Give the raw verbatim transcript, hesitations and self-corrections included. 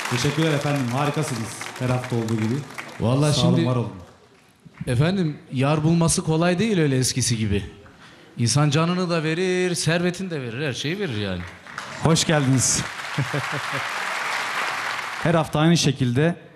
Teşekkürler efendim. Harikasınız. Her hafta olduğu gibi. Vallahi Sağ olun, şimdi var olun. efendim yar bulması kolay değil öyle eskisi gibi. İnsan canını da verir, servetini de verir, her şeyi verir yani. Hoş geldiniz. Her hafta aynı şekilde